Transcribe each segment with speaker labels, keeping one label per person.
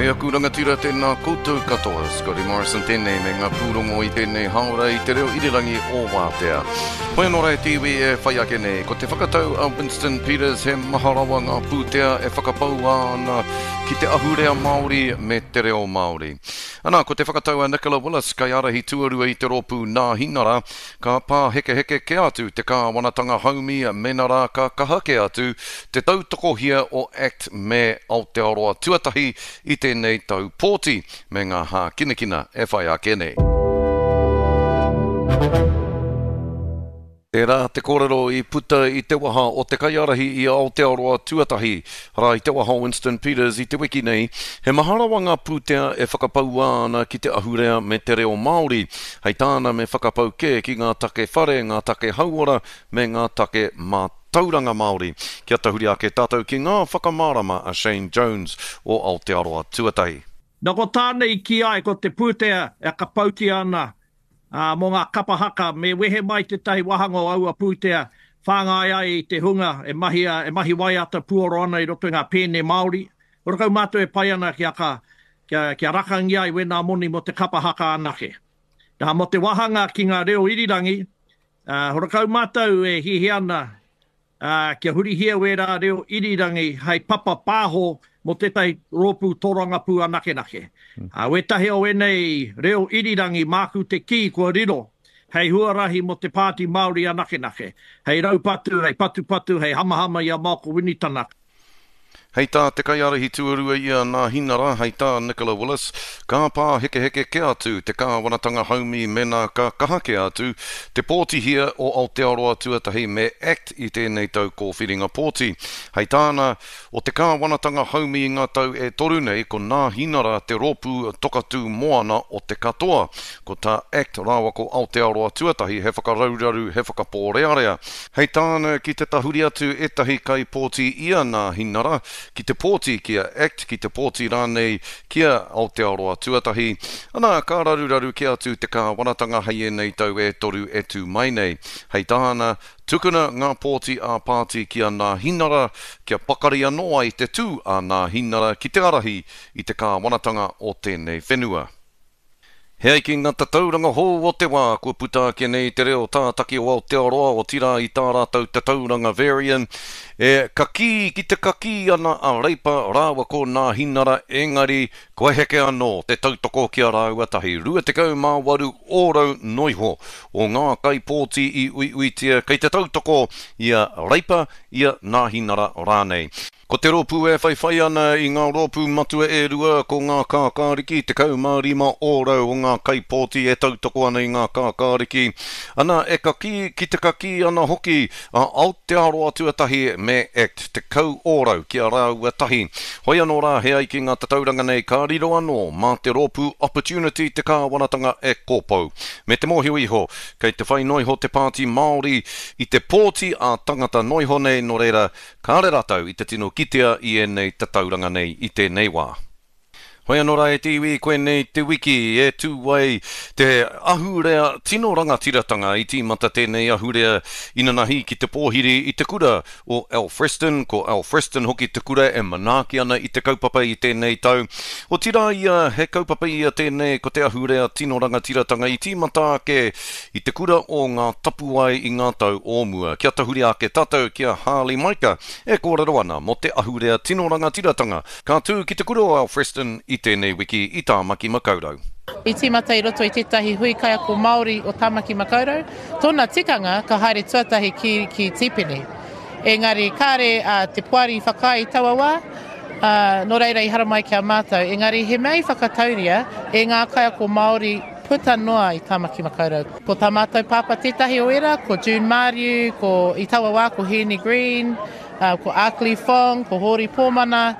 Speaker 1: He aku rangatira tēnā koutou katoa, Scotty Morrison tēnei me ngā pūrongo I tēnei haora I te reo irirangi o Wātea. Hoi anō rai tiwi e whai ake nei, ko te whakatau a Winston Peters he maharawa ngā pūtea e whakapau ana ki te ahurea Māori me te reo Māori. Ana, ko te whakatau a Nicola Willis, kai arahi tuarua I te rōpū nā hinara, ka pā heke heke ke atu te kāwanatanga haumi menara ka kahake atu te tautoko hia o ACT me Aotearoa tuatahi I tēnei tau pōti me ngā hā kinakina e whai ake nei. E rā te kōrero I puta I te waha o te kaiarahi I Aotearoa tuatahi, rā I te waha Winston Peters I te wiki nei, he maharawa ngā pūtea e whakapau ana ki te ahurea me te reo Māori, hei tāna me whakapau ke ki ngā take whare, ngā take hauora me ngā take tauranga Māori. Kia tahuri ake tātou ki ngā whakamārama a Shane Jones o Aotearoa tuatahi.
Speaker 2: Nā ko tānei ki ai ko te pūtea e ka pauti ana mō ngā kapahaka me wehe mai te tahi wahango aua pūtea whāngai ai I te hunga e mahi wai ata puoro ana I roto ngā pēne Māori. Horakau mātou e pai ana kia rakangi ai wena moni mo te kapahaka anake. Nā mo te wahanga ki ngā reo irirangi, horakau mātou e hihi ana kia hurihia wera reo irirangi hei papa pāho mo te tai rōpū tōranga pū anake nake. Wetahe o enei reo irirangi māku te ki kua riro, hei huarahi mo te pāti Māori anake nake. Hei raupatu, hei patu, hei hamahama ia Malko Winitanaka.
Speaker 1: Hei tā te kaiarahi tuarua ia nā hinara, hei tā Nicola Willis, ka pā heke heke ke atu, te kāwanatanga haumi mena ka kahake atu, te pōti hia o Aotearoa tuatahi me ACT I tēnei tau kōwhiringa pōti. Hei tāna, o te kāwanatanga haumi I ngā tau e toru nei, ko nā hinara te rōpū tokatu moana o te katoa, ko tā ACT rāwa ko Aotearoa tuatahi, he whakarauraru, he whakapōrearea. Hei tāna, ki te tahuri atu etahi kai pōti ia nā hinara, ki te pōti kia ACT, ki te pōti rānei kia Aotearoa tuatahi. Ana, ka raruraru kia atu te kāwanatanga hei nei tau e toru e tū mai nei. Hei tāna, tukuna ngā pōti a pāti kia nā hinara, kia pakari anoa I te tū a nā hinara ki te arahi I te kāwanatanga o tēnei whenua. Hei ki ngā tauranga hō o te wā, kua puta ki nei te reo tātaki o Aotearoa o tira I tā rātou te tauranga variant. E kaki ki te kaki ana a reipa rāwa ko nā hinara engari koe heke anō te tautoko ki a rāuatahi. Rua te kau mā waru ōrau noiho o ngā kai pōti I uiuitia kei te tautoko ia reipa ia nā hinara rānei. Ko te rōpū e whaiwhai ana I ngā rōpū matua e rua ko ngā kākāriki, te kaumārima ōrau o ngā kaipōti e tautoko ana I ngā kākāriki. Ana e kaki ki te kaki ana hoki a Aotearoa tuatahi me ACT, te kau ōrau ki a rāuatahi. Hoi anō rā hea I ki ngā tatauranga nei ka riro anō mā te rōpū opportunity te kāwanatanga e kōpau. Me te mōhio iho, kei te whai noiho te pāti Māori I te pōti a tangata noiho nei no reira, ka re ratau I te tino kitea I nei tatauranga nei I tēnei wā. Hoi anō rā e tiwi koe nei te wiki e tūwai te ahurea tino rangatiratanga I tīmata tēnei ahurea inanahi ki te pōhiri I te kura o Alfreston, ko Alfreston hoki te kura e manaki ana I te kaupapa I tēnei tau. O tira ia he kaupapa ia tēnei ko te ahurea tino rangatiratanga I tīmata ake I te kura o ngā tapuai I ngā tau ōmua. Kia tahuri ake tātou kia Harley Maika e kōrero ana mo te ahurea tino rangatiratanga. Ka tū ki te kura o Alfreston I tēnei wiki I Tāmaki Makaurau.
Speaker 3: I tīmata I roto I tētahi hui kai ako Māori o Tāmaki Makaurau, tōna tikanga ka haere tuatahi ki Tipene. Engari kāre te puari whakai taua wā, no reira I haramai kia mātou, engari he mei whakatauria e ngā kai ako Māori puta noa I Tāmaki Makaurau. Ko tā mātou pāpa tētahi o era, ko June Mariu, ko I taua wā, ko Henny Green, ko Akli Fong, ko Hori Pōmana,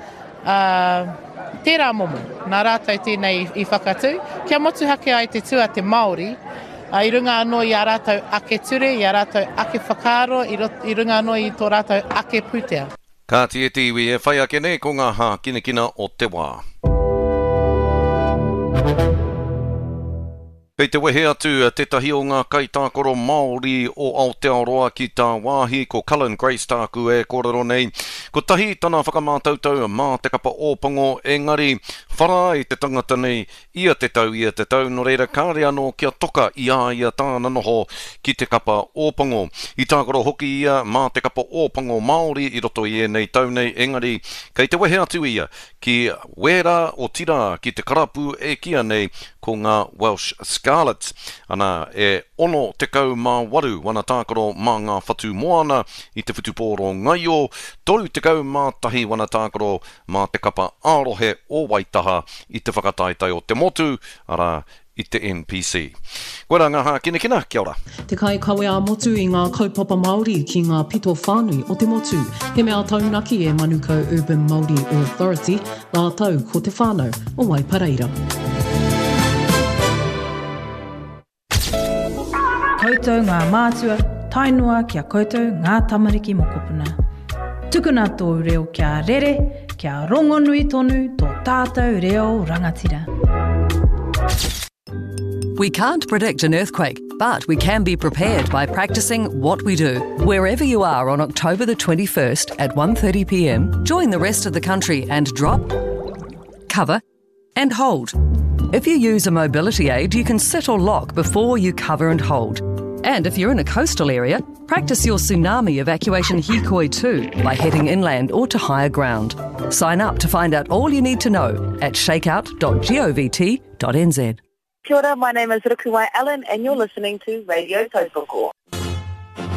Speaker 3: tērā momo, nā rātou tēnei I whakatū. Kia motu hake ai te tua te Māori, I runga anō I a rātou ake ture, I a rātou ake whakaaro, I runga anō I tō rātou ake pūtea.
Speaker 1: Ka tie tiwi e whai ake nei ko ngā hā kinakina o te wā. Kei te wehe atu tētahi o ngā kaitākoro Māori o Aotearoa ki tā wāhi ko Cullen Grace tāku e kōrero nei. Ko tahi tana whakamātautau mā te kapa ōpango engari whara i te tangata nei ia te tau, no reira kāre anō kia toka ia tāna noho ki te kapa ōpango. I tākoro hoki ia mā te kapa ōpango Māori i roto i nei tau nei, engari kei te wehe atu ia ki wera o tira ki te karapu e kia nei ko ngā Welsh Scarlets. Ana e ono te kau mā waru wana tākoro mā ngā whatu moana i te whutupōro ngaio, toru te kau mā tahi wana tākoro mā te kapa ārohe o Waitaha i te whakataitai o te motu, ara i te NPC. Koera ngā hā kina, kia ora.
Speaker 4: Te kai kawe a motu i ngā kaupapa Māori ki ngā pito whānui o te motu. He mea taunaki e Manukau Urban Māori Authority, nā tau ko te whānau o Waipareira.
Speaker 5: Koutou ngā mātua, tainua kia koutou ngā tamariki mokopuna. Tukuna tō reo kia rere, kia rongonui tonu tō tātou reo rangatira.
Speaker 6: We can't predict an earthquake, but we can be prepared by practicing what we do. Wherever you are on October the 21st at 1:30 p.m, join the rest of the country and drop, cover and hold. If you use a mobility aid, you can sit or lock before you cover and hold. And if you're in a coastal area, practice your tsunami evacuation hikoi too by heading inland or to higher ground. Sign up to find out all you need to know at shakeout.govt.nz.
Speaker 7: Kia ora, my name is Rukuwai Allen and you're listening to Radio Tautoko.